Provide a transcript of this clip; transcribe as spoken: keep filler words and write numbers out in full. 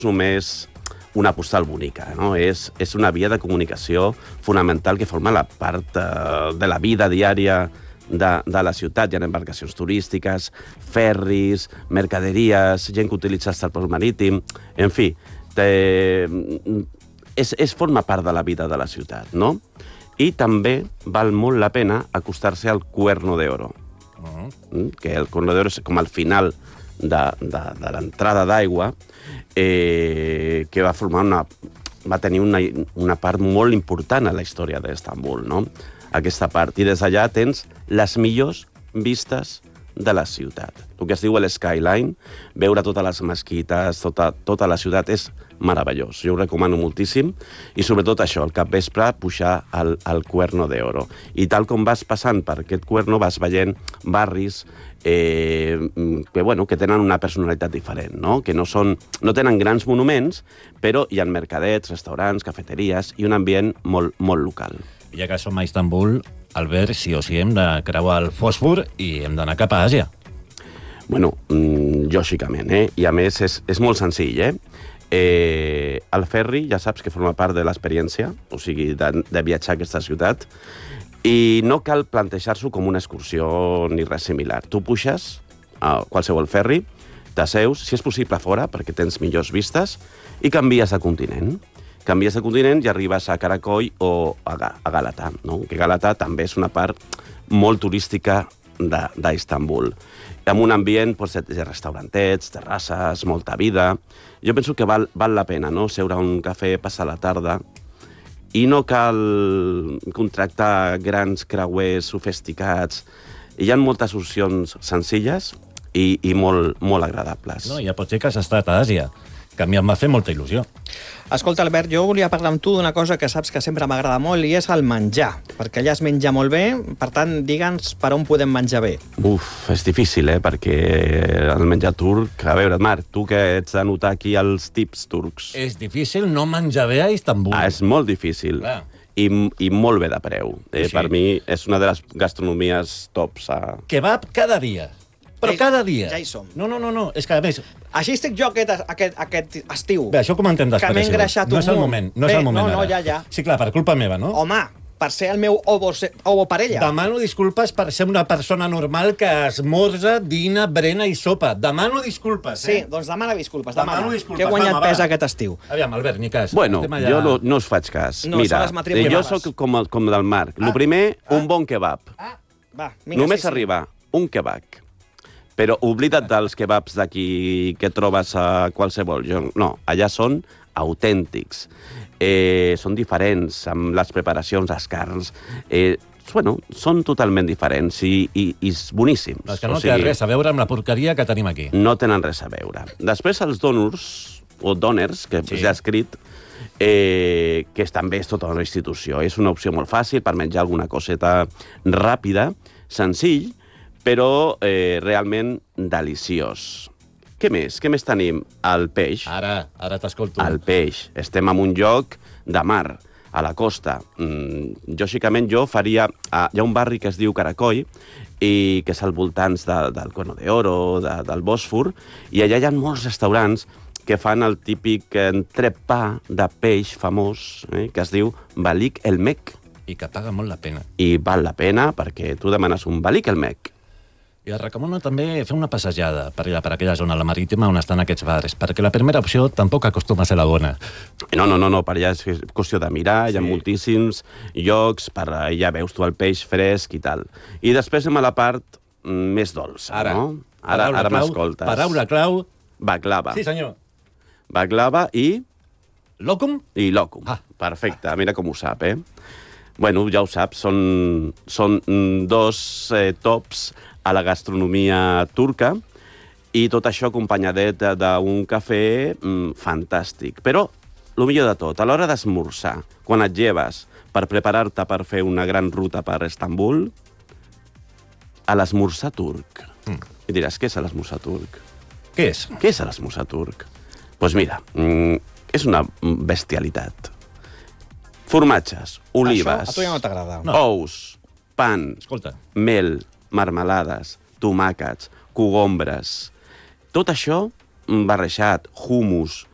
només una postal bonica, no? És, és una via de comunicació fonamental que forma la part eh, de la vida diària de, de la ciutat. Hi ha embarcacions turístiques, ferris, mercaderies, gent que utilitza el transport marítim, en fi, té, és, és forma part de la vida de la ciutat, no? I també val molt la pena acostar-se al Cuerno de Oro, uh-huh. que el Cuerno de Oro és com al final de, de, de l'entrada d'aigua, eh, que va formar una, va tenir una, una part molt important a la història d'Istanbul, no? Aquesta part. I des d'allà tens les millors vistes de la ciutat. El que es diu l'Skyline, veure totes les mesquites, tota, tota la ciutat, és meravellós. Jo ho recomano moltíssim. I sobretot això, al capvespre, pujar al, al Cuerno de Oro. I tal com vas passant per aquest Cuerno, vas veient barris eh, que, bueno, que tenen una personalitat diferent, no? Que no, són, no tenen grans monuments, però hi ha mercadets, restaurants, cafeteries i un ambient molt, molt local. Ja que som a Istanbul, Albert, sí o sí hem de creuar el fòsfor i hem d'anar cap a Àsia. Bueno, mm, lògicament, eh? I a més és, és molt senzill, eh? eh? El ferri ja saps que forma part de l'experiència, o sigui, de, de viatjar a aquesta ciutat, i no cal plantejar-s'ho com una excursió ni res similar. Tu puixes a qualsevol ferri, t'asseus, si és possible fora, perquè tens millors vistes, i canvies de continent. Canvies de continent i arribes a Karakoy o a, a Gàlata, no? Que Gàlata també és una part molt turística d'Istanbul. Amb un ambient doncs, de restaurantets, terrasses, molta vida. Jo penso que val, val la pena, no? Seure a un cafè, passar la tarda, i no cal contractar grans creuers sofisticats. Hi ha moltes opcions senzilles i, i molt, molt agradables. No, ja pot ser que has estat a Àsia, que a mi em va fer molta il·lusió. Escolta, Albert, jo volia parlar amb tu d'una cosa que saps que sempre m'agrada molt, i és el menjar, perquè allà es menja molt bé. Per tant, digue'ns per on podem menjar bé. Uf, és difícil, eh? Perquè el menjar turc... A veure, Marc, tu que ets de notar aquí els tips turcs. És difícil no menjar bé a Istanbul. Ah, és molt difícil. Clar. I, I molt bé de preu. Eh? Sí. Per mi és una de les gastronomies tops. A... Kebab cada dia. Però Ja- cada dia. ja hi som. No, no, no, no. És que, a més... Així estic jo aquest, aquest, aquest estiu. Bé, això ho comentem després. Que m'he si vols. engreixat un No és el munt. moment, no és Bé, el moment no, no, ara. ja, ja. Sí, clar, per culpa meva, no? Home, per ser el meu ovo, ovo parella. Demano disculpes per ser una persona normal que esmorza, dina, brena i sopa. Demano disculpes, Sí, eh? doncs demana disculpes. Demano Demana. disculpes, Que he guanyat home, va. pes aquest estiu. Aviam, Albert, ni cas. Bueno, Estem allà- jo no, no us faig cas. No, Mira, són les matrimonials. jo sóc com, el, com del Marc. El primer, un bon kebab. Va, vinga, Només sí, sí. arriba un kebab. Però oblida't dels kebabs d'aquí que trobes a qualsevol lloc. No, allà són autèntics. Eh, són diferents amb les preparacions, les carns. Eh, bueno, són totalment diferents i, i, i boníssims. És que no té res a veure amb la porqueria que tenim aquí. No tenen res a veure. Després els donors, o doners, que Sí. ja he escrit, eh, que és, també és tota una institució. És una opció molt fàcil per menjar alguna coseta ràpida, senzill, però eh, realment deliciós. Què més? Què més tenim? El peix. Ara, ara t'escolto. El peix. Estem en un lloc de mar, a la costa. Mm, lògicament, jo faria... Ah, hi ha un barri que es diu Karakoy, i que és al voltants de, del Cuerno de Oro, de, del Bòsfor, i allà hi ha molts restaurants que fan el típic entrepà de peix famós, eh, que es diu Balik el Mek. I que paga molt la pena. I val la pena perquè tu demanes un Balik el Mek. I et recomano també fer una passejada per allà, per aquella zona, la marítima, on estan aquests bars, perquè la primera opció tampoc acostuma a ser la bona. No, no, no, no, per allà és qüestió de mirar, hi ha Sí. moltíssims llocs, per allà veus tu el peix fresc i tal. I després anem a la part mm, més dolça, Ara, no? Ara, paraula ara clau, m'escoltes. Paraula clau. Baklava. Sí, senyor. Baklava i... Locum? i locum. Ah. Perfecte, mira com ho sap, eh? Bueno, ja ho saps, són, són mm, dos eh, tops a la gastronomia turca, i tot això acompanyadet d'un cafè mm, fantàstic. Però, el millor de tot, a l'hora d'esmorzar, quan et lleves per preparar-te per fer una gran ruta per Istanbul, a l'esmorzar turc. Mm. I diràs, què és l'esmorzar turc? Què és? Què és l'esmorzar turc? Doncs pues mira, mm, és una bestialitat. Formatges, olives, Això a tu ja no t'agrada. No. ous, pan, Escolta, mel, marmelades, tomàquets, cogombres... Tot això mm, barrejat, hummus,